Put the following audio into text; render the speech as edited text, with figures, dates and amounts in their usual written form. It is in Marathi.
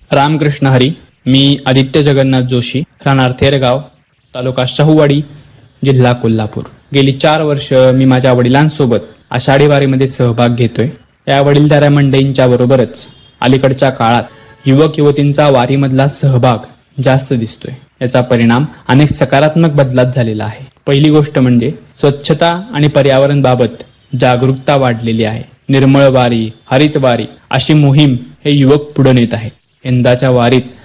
रामकृष्ण हरी. मी आदित्य जगन्नाथ जोशी, राहणार थेरगाव, तालुका शाहूवाडी, जिल्हा कोल्हापूर. गेली 4 वर्ष मी माझ्या वडिलांसोबत आषाढी वारीमध्ये सहभाग घेतोय. या वडीलधाऱ्या मंडळींच्या बरोबरच अलीकडच्या काळात युवक युवतींचा वारीमधला सहभाग जास्त दिसतोय. याचा परिणाम अनेक सकारात्मक बदलात झालेला आहे. पहिली गोष्ट म्हणजे स्वच्छता आणि पर्यावरण बाबत जागरूकता वाढलेली आहे. निर्मळ वारी, हरित वारी अशी मोहीम हे युवक पुढे नेत आहेत. यंदाच्या वारीत